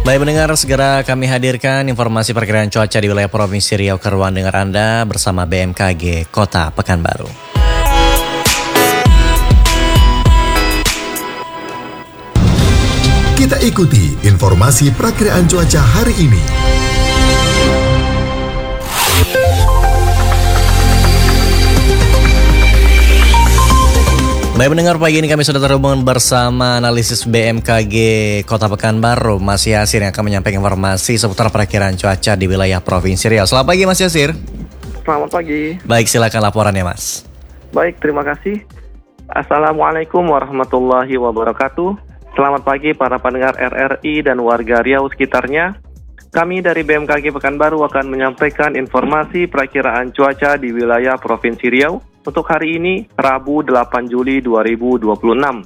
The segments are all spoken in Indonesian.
Baik mendengar, segera kami hadirkan informasi perkiraan cuaca di wilayah Provinsi Riau ke ruang dengar Anda bersama BMKG Kota Pekanbaru. Kita ikuti informasi perkiraan cuaca hari ini. Baik mendengar, pagi ini kami sudah terhubung bersama analisis BMKG Kota Pekanbaru, Mas Yasir, yang akan menyampaikan informasi seputar perkiraan cuaca di wilayah Provinsi Riau. Selamat pagi Mas Yasir. Selamat pagi. Baik, silakan laporannya Mas. Baik, terima kasih. Assalamualaikum warahmatullahi wabarakatuh. Selamat pagi para pendengar RRI dan warga Riau sekitarnya. Kami dari BMKG Pekanbaru akan menyampaikan informasi perakiraan cuaca di wilayah Provinsi Riau untuk hari ini, Rabu 8 Juli 2026.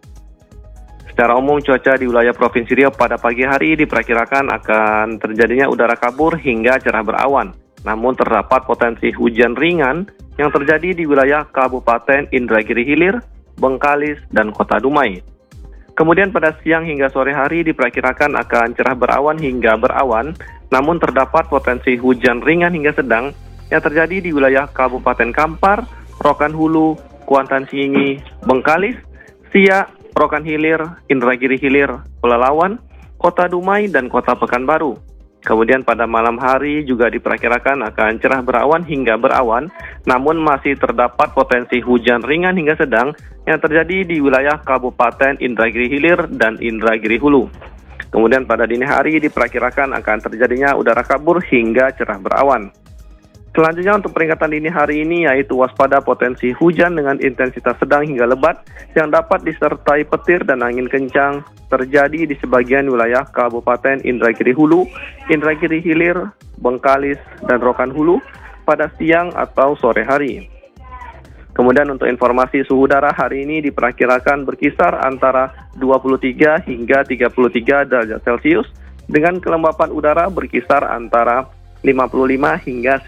Secara umum, cuaca di wilayah Provinsi Riau pada pagi hari diperkirakan akan terjadinya udara kabur hingga cerah berawan. Namun terdapat potensi hujan ringan yang terjadi di wilayah Kabupaten Indragiri Hilir, Bengkalis, dan Kota Dumai. Kemudian pada siang hingga sore hari diperkirakan akan cerah berawan hingga berawan, namun terdapat potensi hujan ringan hingga sedang yang terjadi di wilayah Kabupaten Kampar, Rokan Hulu, Kuantan Singi, Bengkalis, Siak, Rokan Hilir, Indragiri Hilir, Pelalawan, Kota Dumai, dan Kota Pekanbaru. Kemudian pada malam hari juga diperkirakan akan cerah berawan hingga berawan, namun masih terdapat potensi hujan ringan hingga sedang yang terjadi di wilayah Kabupaten Indragiri Hilir dan Indragiri Hulu. Kemudian pada dini hari diperkirakan akan terjadinya udara kabur hingga cerah berawan. Selanjutnya untuk peringatan dini hari ini yaitu waspada potensi hujan dengan intensitas sedang hingga lebat yang dapat disertai petir dan angin kencang terjadi di sebagian wilayah Kabupaten Indragiri Hulu, Indragiri Hilir, Bengkalis, dan Rokan Hulu pada siang atau sore hari. Kemudian untuk informasi suhu udara hari ini diperkirakan berkisar antara 23 hingga 33 derajat Celcius dengan kelembapan udara berkisar antara 55 hingga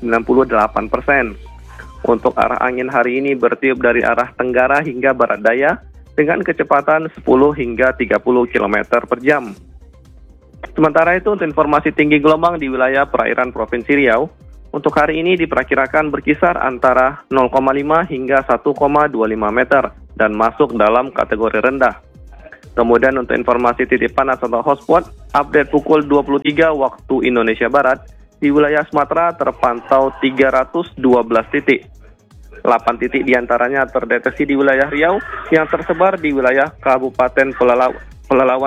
98%. Untuk arah angin hari ini bertiup dari arah tenggara hingga barat daya dengan kecepatan 10 hingga 30 km per jam. Sementara itu untuk informasi tinggi gelombang di wilayah perairan Provinsi Riau, untuk hari ini diperkirakan berkisar antara 0,5 hingga 1,25 meter dan masuk dalam kategori rendah. Kemudian untuk informasi titik panas atau hotspot, update pukul 23 waktu Indonesia Barat, di wilayah Sumatera terpantau 312 titik. 8 titik diantaranya terdeteksi di wilayah Riau yang tersebar di wilayah Kabupaten Pelalawan